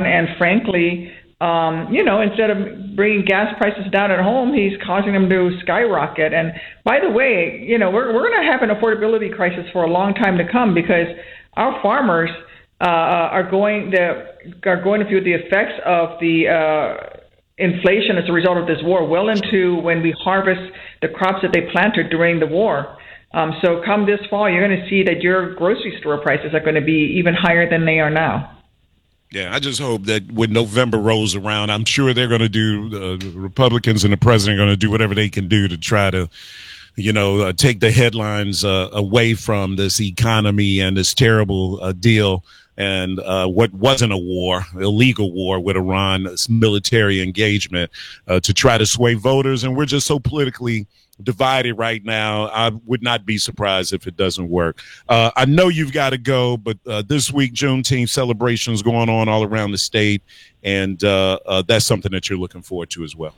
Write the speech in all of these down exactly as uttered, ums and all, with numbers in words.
and frankly, um, you know, instead of bringing gas prices down at home, he's causing them to skyrocket. And by the way, you know, we're we're going to have an affordability crisis for a long time to come because our farmers uh, are going to are going to feel the effects of the uh, inflation as a result of this war well into when we harvest the crops that they planted during the war. Um, so come this fall, you're going to see that your grocery store prices are going to be even higher than they are now. Yeah, I just hope that when November rolls around, I'm sure they're going to do, uh, the Republicans and the president are going to do whatever they can do to try to, you know, uh, take the headlines uh, away from this economy and this terrible uh, deal and uh, what wasn't a war, illegal war with Iran, this military engagement uh, to try to sway voters. And we're just so politically divided right now. I would not be surprised if it doesn't work. Uh, I know you've got to go, but uh, this week, Juneteenth celebrations going on all around the state, and uh, uh, that's something that you're looking forward to as well.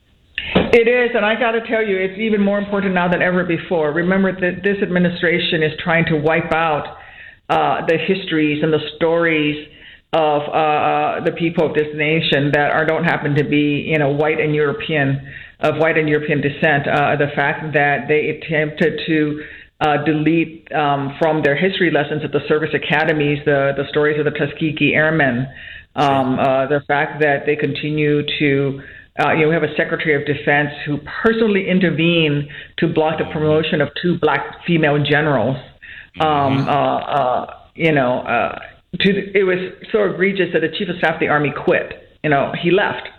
It is, and I got to tell you, it's even more important now than ever before. Remember that this administration is trying to wipe out uh, the histories and the stories of uh, the people of this nation that are don't happen to be, you know, white and European, of white and European descent. Uh, the fact that they attempted to uh, delete um, from their history lessons at the service academies the, the stories of the Tuskegee Airmen. Um, uh, the fact that they continue to, uh, you know, we have a Secretary of Defense who personally intervened to block the promotion of two black female generals. Um, uh, uh, you know, uh, to, it was so egregious that the Chief of Staff of the Army quit. You know, he left.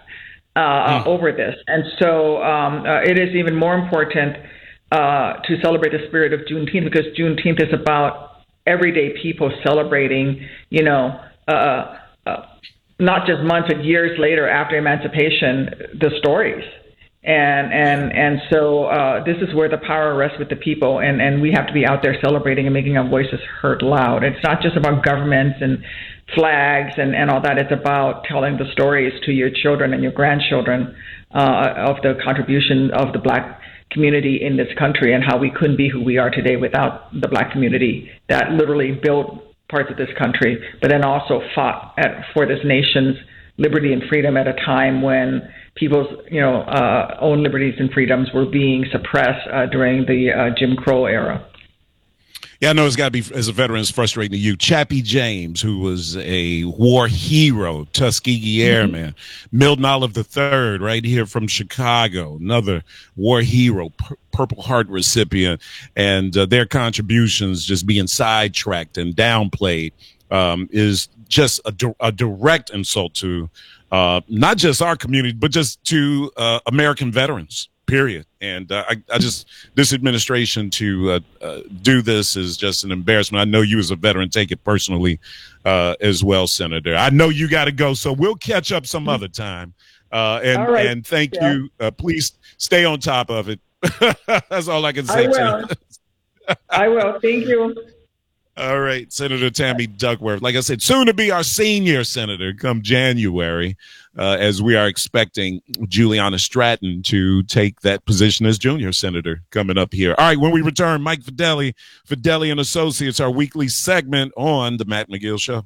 Uh, over this. And so um, uh, it is even more important uh, to celebrate the spirit of Juneteenth because Juneteenth is about everyday people celebrating, you know, uh, uh, not just months but years later after emancipation, the stories. And and and so uh, this is where the power rests with the people, and, and we have to be out there celebrating and making our voices heard loud. It's not just about governments and flags and, and all that. It's about telling the stories to your children and your grandchildren uh, of the contribution of the black community in this country and how we couldn't be who we are today without the black community that literally built parts of this country, but then also fought at, for this nation's liberty and freedom at a time when people's, you know, uh, own liberties and freedoms were being suppressed uh, during the uh, Jim Crow era. Yeah, I know it's got to be, as a veteran, it's frustrating to you. Chappie James, who was a war hero, Tuskegee Airman. Mm-hmm. Milton Olive the third, right here from Chicago, another war hero, Pur- Purple Heart recipient, and uh, their contributions just being sidetracked and downplayed um, is just a, di- a direct insult to uh, not just our community, but just to uh, American veterans. Period. And uh, I, I just, this administration to uh, uh, do this is just an embarrassment. I know you as a veteran take it personally uh, as well, Senator. I know you got to go, so we'll catch up some other time. Uh, and, all right. and thank yeah. you. Uh, please stay on top of it. That's all I can say. I will. To you. I will. Thank you. All right, Senator Tammy Duckworth. Like I said, soon to be our senior senator come January, uh, as we are expecting Juliana Stratton to take that position as junior senator coming up here. All right, when we return, Mike Fideli, Fideli and Associates, our weekly segment on the Matt McGill Show.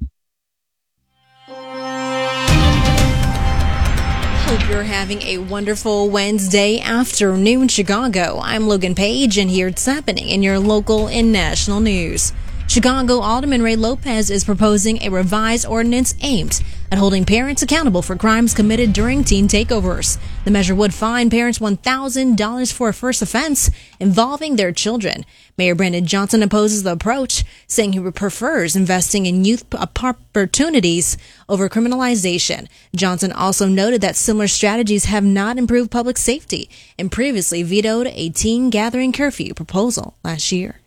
Hope you're having a wonderful Wednesday afternoon, Chicago. I'm Logan Page, and here's happening in your local and national news. Chicago Alderman Ray Lopez is proposing a revised ordinance aimed at holding parents accountable for crimes committed during teen takeovers. The measure would fine parents one thousand dollars for a first offense involving their children. Mayor Brandon Johnson opposes the approach, saying he prefers investing in youth opportunities over criminalization. Johnson also noted that similar strategies have not improved public safety and previously vetoed a teen gathering curfew proposal last year.